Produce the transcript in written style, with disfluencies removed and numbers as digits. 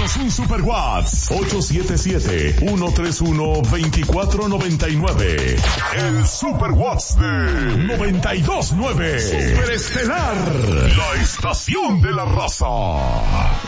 Envíanos un Super WhatsApp 877-131-2499. El Super WhatsApp de 92.9. Superestelar, la estación de la raza.